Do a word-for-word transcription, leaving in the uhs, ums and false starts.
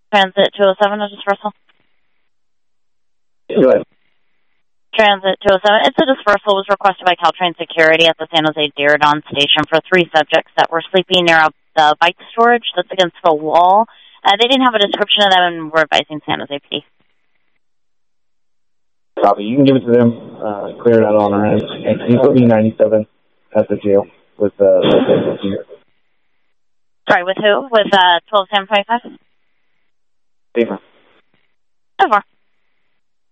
Transit two oh seven, a dispersal. Go ahead. Transit two oh seven. It's a dispersal was requested by Caltrain Security at the San Jose Diridon station for three subjects that were sleeping near a, the bike storage that's against the wall. Uh, they didn't have a description of them, and we're advising San Jose P D. Copy. You can give it to them, uh, clear that on our end. And can you put me ninety-seven at the jail with uh, the Sorry, with who? With uh, twelve Sam twenty-five? Over. Over.